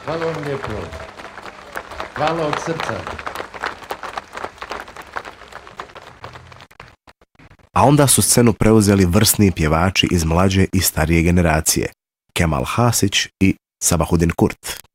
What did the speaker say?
Hvala vam lijepo. Hvala od srca. A onda su scenu preuzeli vrsni pjevači iz mlađe i starije generacije, Kemal Hasić i Sabahudin Kurt.